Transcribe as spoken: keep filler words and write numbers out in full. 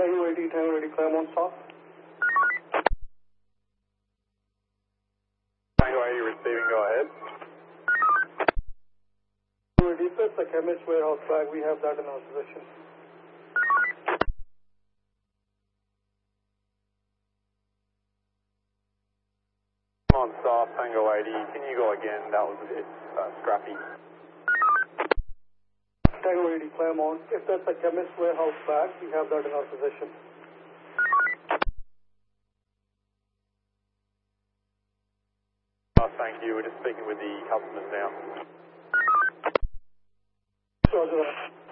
Tango eighty, Tango eighty, Claremont South. Tango eighty receiving, go ahead. Tango eighty, if that's a chemist warehouse flag, we have that in our possession. On South, Tango eighty, can you go again? That was a bit uh, scrappy. Tango eighty, Claremont, if that's a chemist warehouse flag, we have that in our possession. Uh, thank you, we're just speaking with the customers now. Roger that.